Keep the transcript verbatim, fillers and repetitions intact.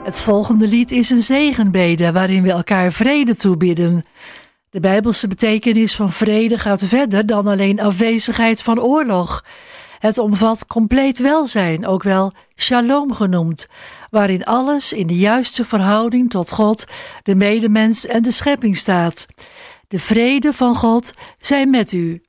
Het volgende lied is een zegenbede waarin we elkaar vrede toebidden. De Bijbelse betekenis van vrede gaat verder dan alleen afwezigheid van oorlog. Het omvat compleet welzijn, ook wel shalom genoemd, waarin alles in de juiste verhouding tot God, de medemens en de schepping staat. De vrede van God zij met u.